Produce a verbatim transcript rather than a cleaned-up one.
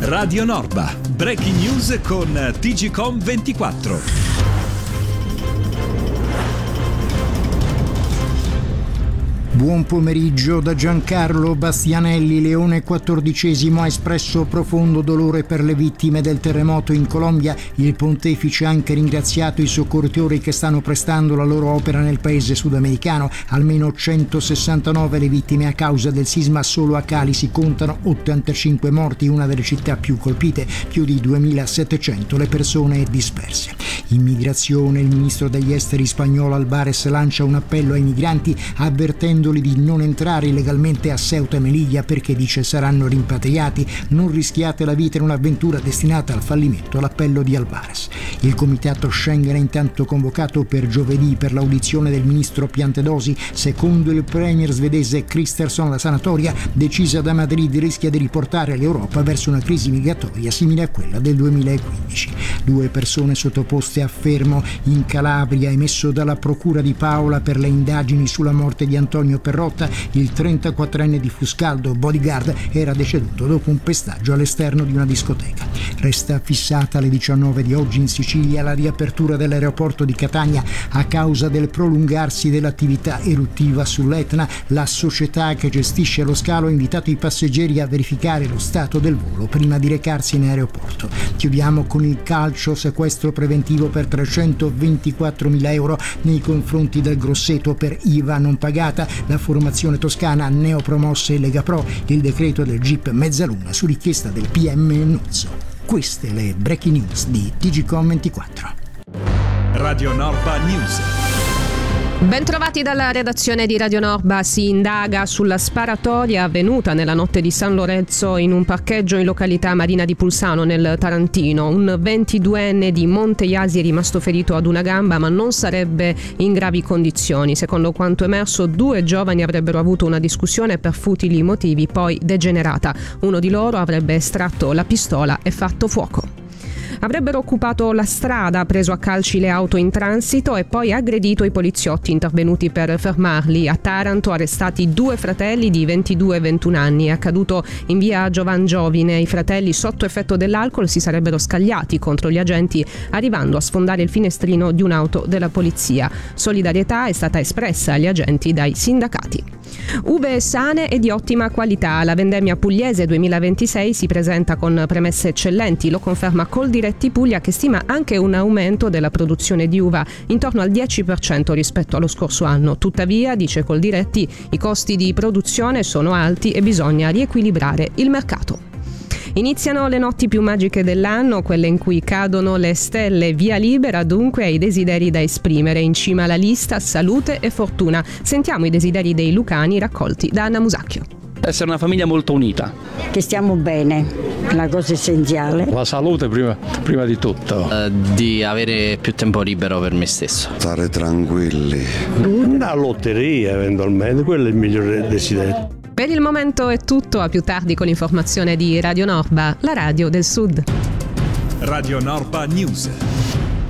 Radio Norba, breaking news con T G Com ventiquattro. Buon pomeriggio da Giancarlo Bastianelli. Leone quattordicesimo ha espresso profondo dolore per le vittime del terremoto in Colombia. Il pontefice ha anche ringraziato i soccorritori che stanno prestando la loro opera nel paese sudamericano. Almeno centosessantanove le vittime a causa del sisma. Solo a Cali si contano ottantacinque morti, una delle città più colpite, più di duemilasettecento le persone disperse. Immigrazione. Il ministro degli esteri spagnolo Albares lancia un appello ai migranti avvertendo di non entrare illegalmente a Ceuta e Melilla perché, dice, saranno rimpatriati. Non rischiate la vita in un'avventura destinata al fallimento, l'appello di Albares. Il comitato Schengen è intanto convocato per giovedì per l'audizione del ministro Piantedosi. Secondo il premier svedese Kristersson, la sanatoria decisa da Madrid rischia di riportare l'Europa verso una crisi migratoria simile a quella del duemilaquindici. Due persone sottoposte a fermo in Calabria, emesso dalla procura di Paola per le indagini sulla morte di Antonio Perrotta. Il trentaquattrenne di Fuscaldo, bodyguard, era deceduto dopo un pestaggio all'esterno di una discoteca. Resta fissata alle diciannove di oggi in Sicilia la riapertura dell'aeroporto di Catania a causa del prolungarsi dell'attività eruttiva sull'Etna. La società che gestisce lo scalo ha invitato i passeggeri a verificare lo stato del volo prima di recarsi in aeroporto. Chiudiamo con il calcio: sequestro preventivo per trecentoventiquattromila euro nei confronti del Grosseto per I V A non pagata. La formazione toscana neopromossa in Lega Pro. Il decreto del G I P Mezzaluna su richiesta del P M Nuzzo. Queste le breaking news di T G Com ventiquattro. Radio Norba News. Bentrovati dalla redazione di Radio Norba. Si indaga sulla sparatoria avvenuta nella notte di San Lorenzo in un parcheggio in località Marina di Pulsano nel Tarantino. Un ventiduenne di Monteiasi è rimasto ferito ad una gamba, ma non sarebbe in gravi condizioni. Secondo quanto emerso, due giovani avrebbero avuto una discussione per futili motivi, poi degenerata. Uno di loro avrebbe estratto la pistola e fatto fuoco. Avrebbero occupato la strada, preso a calci le auto in transito e poi aggredito i poliziotti intervenuti per fermarli. A Taranto arrestati due fratelli di ventidue e ventuno anni. È accaduto in via Giovan Giovine. I fratelli, sotto effetto dell'alcol, si sarebbero scagliati contro gli agenti, arrivando a sfondare il finestrino di un'auto della polizia. Solidarietà è stata espressa agli agenti dai sindacati. Uve sane e di ottima qualità. La vendemmia pugliese duemilaventisei si presenta con premesse eccellenti. Lo conferma Coldiretti Puglia, che stima anche un aumento della produzione di uva intorno al dieci per cento rispetto allo scorso anno. Tuttavia, dice Coldiretti, i costi di produzione sono alti e bisogna riequilibrare il mercato. Iniziano le notti più magiche dell'anno, quelle in cui cadono le stelle. Via libera dunque ai desideri da esprimere. In cima alla lista salute e fortuna. Sentiamo i desideri dei lucani raccolti da Anna Musacchio. Essere una famiglia molto unita. Che stiamo bene, la cosa essenziale. La salute prima, prima di tutto. Uh, di avere più tempo libero per me stesso. Stare tranquilli. Una lotteria eventualmente, quello è il migliore desiderio. Per il momento è tutto, a più tardi con l'informazione di Radio Norba, la radio del Sud. Radio Norba News.